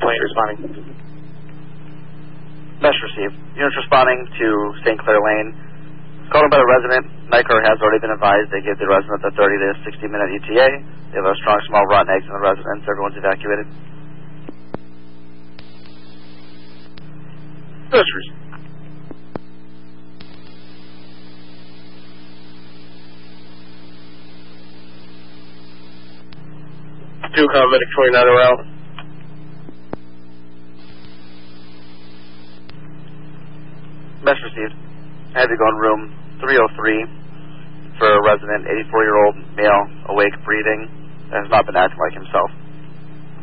Wayne responding. Mesh received. Units responding to St. Clair Lane. Called by the resident. Nightcrawler has already been advised. They give the resident the 30 to 60 minute ETA. They have a strong smell of rotten eggs in the residence. Everyone's evacuated. Mesh received. Two medic 29 around. Mesh received. I have you go in room 303 for a resident, 84-year-old male, awake, breathing, and has not been acting like himself.